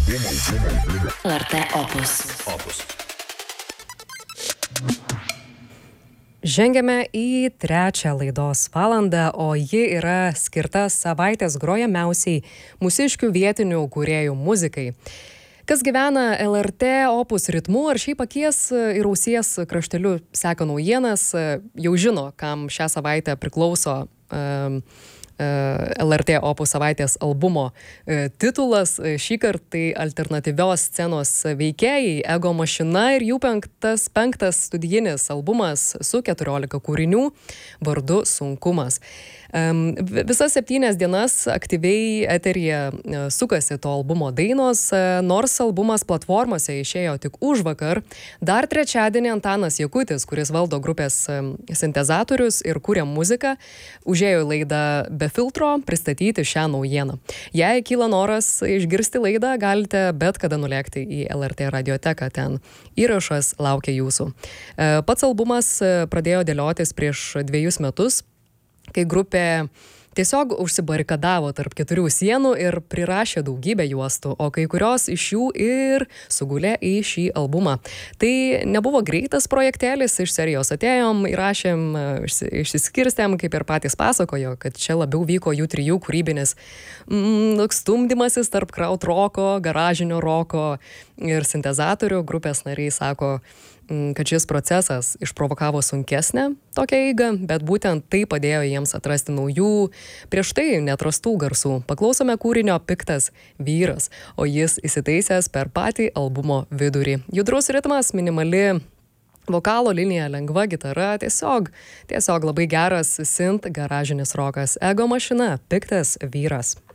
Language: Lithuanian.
LRT Opus. Žengiame į trečią laidos valandą, o ji yra skirta savaitės grojamiausiai mūsiškių vietinių kūrėjų muzikai. Kas gyvena LRT Opus ritmu ar šiaip akies ir ausies krašteliu seka naujienas, jau žino, kam šią savaitę priklauso LRT Opus savaitės albumo titulas. Šįkart tai alternatyvios scenos veikėjai Ego mašina ir jų penktas studijinis albumas su 14 kūrinių vardu Sunkumas. Visas 7 dienas aktyviai eteryje sukasi to albumo dainos, nors albumas platformose išėjo tik užvakar. Dar trečiadienį Antanas Jakutis, kuris valdo grupės sintezatorius ir kuria muziką, užėjo į laidą Be filtro pristatyti šią naujieną. Jei kyla noras išgirsti laidą, galite bet kada nulėkti į LRT radioteką, ten įrašas laukia jūsų. Pats albumas pradėjo dėliotis prieš 2 metus, kai grupė tiesiog užsibarikadavo tarp 4 sienų ir prirašė daugybę juostų, o kai kurios iš jų ir sugulė į šį albumą. Tai nebuvo greitas projektėlis, iš serijos atėjom, įrašėm, išsiskirstėm, kaip ir patys pasakojo, kad čia labiau vyko jų 3 kūrybinis stumdymasis tarp krautroko, garažinio roko ir sintezatorių. Grupės nariai sako, kad šis procesas išprovokavo sunkesnę tokią eigą, bet būtent tai padėjo jiems atrasti naujų, prieš tai neatrastų garsų. Paklausome kūrinio Piktas vyras, o jis įsitaisęs per patį albumo vidurį. Judrus ritmas, minimali vokalo linija, lengva gitara, tiesiog labai geras synth garažinis rokas. Ego mašina, Piktas vyras.